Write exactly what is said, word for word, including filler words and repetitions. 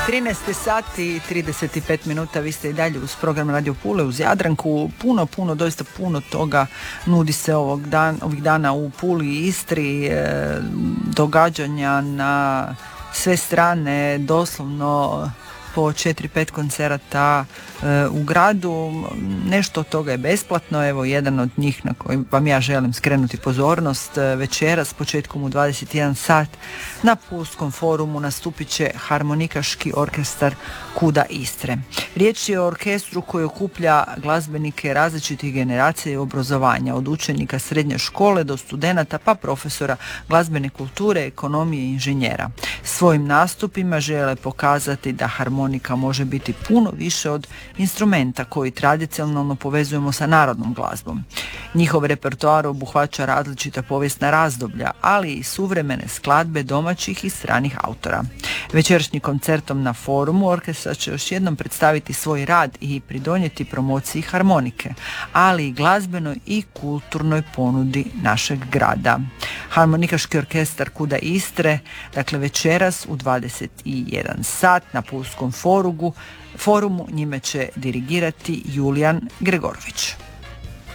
trinaest sati i trideset pet minuta, vi ste i dalje uz program Radio Pule, uz Jadranku. Puno, puno, doista puno toga nudi se ovog dan, ovih dana u Puli i Istri, e, događanja na sve strane, doslovno po četiri pet koncerata e, u gradu. Nešto od toga je besplatno, evo jedan od njih na koji vam ja želim skrenuti pozornost. E, večeras početkom u dvadeset jedan sat na Pulskom forumu nastupit će harmonikaški orkestar Kuda Istre. Riječ je o orkestru koji okuplja glazbenike različitih generacija i obrazovanja, od učenika srednje škole do studenata pa profesora glazbene kulture, ekonomije i inženjera. Svojim nastupima žele pokazati da harmonika može biti puno više od instrumenta koji tradicionalno povezujemo sa narodnom glazbom. Njihov repertoar obuhvaća različita povijesna razdoblja, ali i suvremene skladbe domaćih i stranih autora. Večerašnjim koncertom na forumu orkestar će još jednom predstaviti svoj rad i pridonijeti promociji harmonike, ali i glazbenoj i kulturnoj ponudi našeg grada. Harmonikaški orkestar Kuda Istre, dakle večeras u dvadeset jedan sat na Pulskom forumu, forumu njime će dirigirati Julijan Gregorović.